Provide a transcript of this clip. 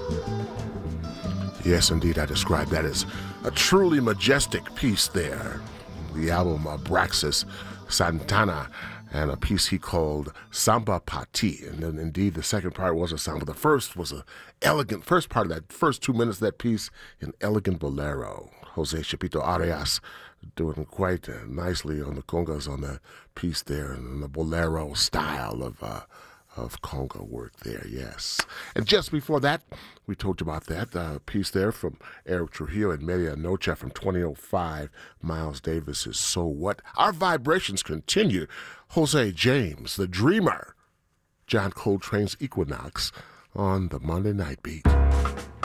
Yes, indeed, I described that as a truly majestic piece there. The album Braxis Santana, and a piece he called Samba Pati. And then indeed the second part was a samba. The first was a elegant, first part of that, first 2 minutes of that piece, an elegant bolero. Jose Chapito Arias doing quite nicely on the congas on the piece there, and the bolero style of conga work there, yes. And just before that, we told you about that piece there from Eric Trujillo and Media Noche from 2005, Miles Davis's So What. Our vibrations continue. Jose James, the Dreamer, John Coltrane's Equinox on the Monday Night Beat.